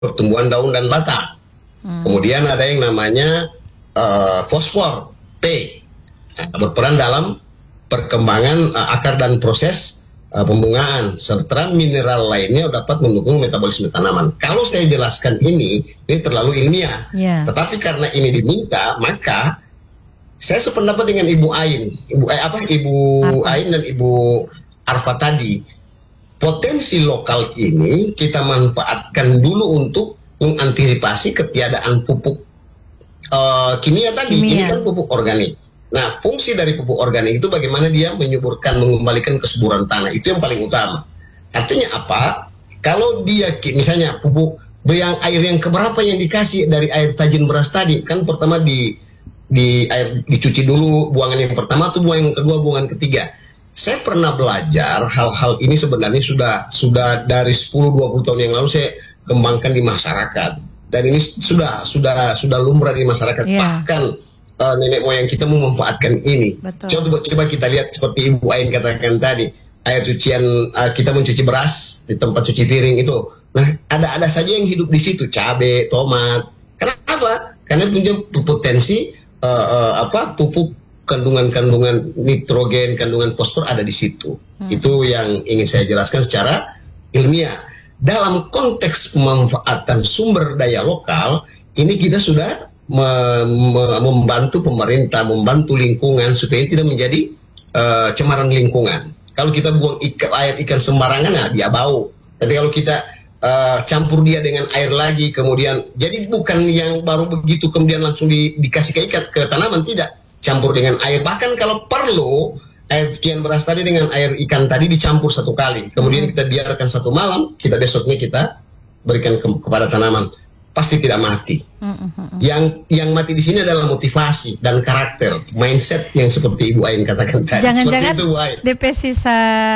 pertumbuhan daun dan batang. Kemudian ada yang namanya fosfor P, berperan dalam perkembangan akar dan proses pembungaan, serta mineral lainnya dapat mendukung metabolisme tanaman. Kalau saya jelaskan ini terlalu ilmiah. Tetapi karena ini diminta, maka saya sependapat dengan Ibu Ain, Ibu Ain dan Ibu Arfa tadi. Potensi lokal ini kita manfaatkan dulu untuk mengantisipasi ketiadaan pupuk kimia tadi. Ini kan pupuk organik. Nah, fungsi dari pupuk organik itu bagaimana dia menyuburkan, mengembalikan kesuburan tanah. Itu yang paling utama. Artinya apa? Kalau dia misalnya pupuk air yang keberapa yang dikasih dari air tajin beras tadi, kan pertama di air dicuci dulu, buangan yang pertama tuh, buangan yang kedua, buangan ketiga. Saya pernah belajar hal-hal ini sebenarnya sudah dari 10-20 tahun yang lalu saya kembangkan di masyarakat. Dan ini sudah lumrah di masyarakat. Bahkan nenek moyang kita memanfaatkan ini. Coba kita lihat seperti Ibu Ain katakan tadi, air cucian kita mencuci beras di tempat cuci piring itu. Nah, ada saja yang hidup di situ, cabai, tomat. Kenapa? Karena punya potensi pupuk kandungan nitrogen, kandungan fosfor ada di situ. Itu yang ingin saya jelaskan secara ilmiah. Dalam konteks pemanfaatan sumber daya lokal, ini kita sudah membantu pemerintah, membantu lingkungan supaya tidak menjadi cemaran lingkungan. Kalau kita buang air ikan sembarangan, nah dia bau. Tapi kalau kita campur dia dengan air lagi, kemudian jadi bukan yang baru begitu kemudian langsung dikasih ke tanaman, tidak. Campur dengan air, bahkan kalau perlu air cucian beras tadi dengan air ikan tadi dicampur satu kali, kemudian kita biarkan satu malam, besoknya kita berikan kepada tanaman, pasti tidak mati. Yang mati di sini adalah motivasi dan karakter, mindset yang seperti Ibu Ain katakan tadi. Jangan-jangan DP sisa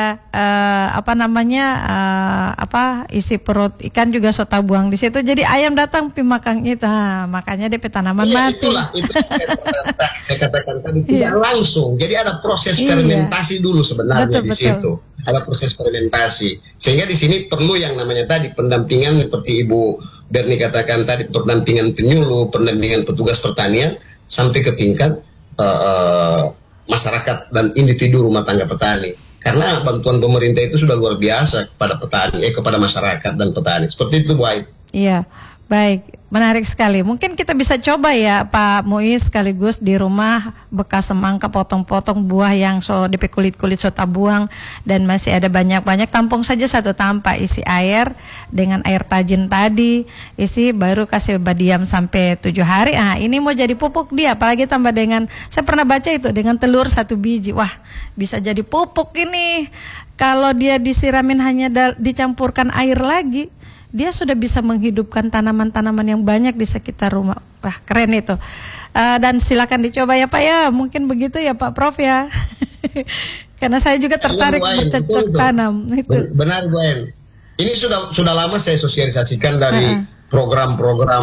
isi perut ikan juga sota buang di situ, jadi ayam datang pimakan itu, makanya DP tanaman mati. Itulah itu saya katakan tadi, tidak langsung. Jadi ada proses fermentasi dulu sebenarnya di situ. Ada proses fermentasi, sehingga di sini perlu yang namanya tadi pendampingan seperti Ibu Berni katakan tadi, pendampingan penyuluh, pendampingan petugas pertanian sampai ke tingkat masyarakat dan individu rumah tangga petani. Karena bantuan pemerintah itu sudah luar biasa kepada petani, kepada masyarakat dan petani. Seperti itu, Bu Ain. Iya, baik. Menarik sekali. Mungkin kita bisa coba ya Pak Muiz, sekaligus di rumah bekas semangka potong-potong buah yang DP kulit-kulit buang dan masih ada banyak-banyak, tampung saja satu tampak, isi air dengan air tajin tadi, isi baru kasih diam sampai 7 hari. Ini mau jadi pupuk dia, apalagi tambah dengan, saya pernah baca itu dengan telur 1 biji. Wah, bisa jadi pupuk ini. Kalau dia disiramin hanya dicampurkan air lagi, dia sudah bisa menghidupkan tanaman-tanaman yang banyak di sekitar rumah. Wah, keren itu. Dan silakan dicoba ya Pak ya. Mungkin begitu ya Pak Prof ya. Karena saya juga tertarik bercocok tanam. Itu. Benar Bu Ain. Ini sudah lama saya sosialisasikan dari program-program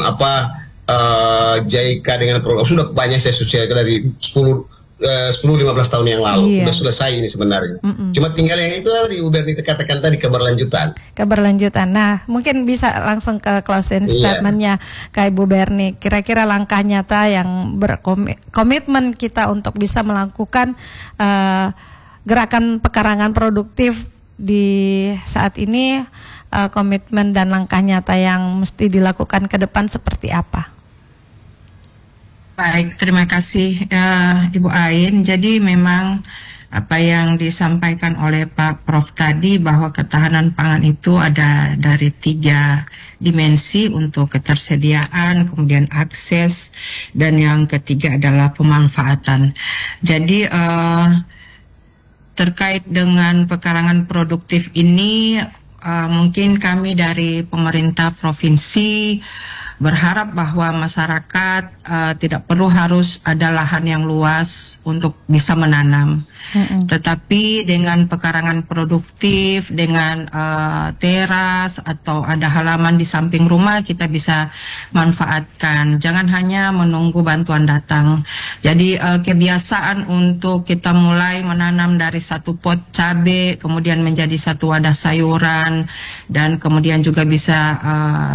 JIK dengan program. Sudah banyak saya sosialisasikan dari 10-15 tahun yang lalu. Sudah selesai ini sebenarnya. Cuma tinggal yang itu tadi udah dikatakan tadi, keberlanjutan. Nah, mungkin bisa langsung ke closing statementnya ke Ibu Berni. Kira-kira langkah nyata yang berkomitmen kita untuk bisa melakukan gerakan pekarangan produktif di saat ini, komitmen dan langkah nyata yang mesti dilakukan ke depan seperti apa? Baik, terima kasih Ibu Ain. Jadi memang apa yang disampaikan oleh Pak Prof tadi, bahwa ketahanan pangan itu ada dari 3 dimensi, untuk ketersediaan, kemudian akses, dan yang ketiga adalah pemanfaatan. Jadi terkait dengan pekarangan produktif ini, mungkin kami dari pemerintah provinsi berharap bahwa masyarakat tidak perlu harus ada lahan yang luas untuk bisa menanam. Tetapi dengan pekarangan produktif, dengan teras atau ada halaman di samping rumah, kita bisa manfaatkan. Jangan hanya menunggu bantuan datang. Jadi kebiasaan untuk kita mulai menanam dari 1 pot cabai, kemudian menjadi 1 wadah sayuran, dan kemudian juga bisa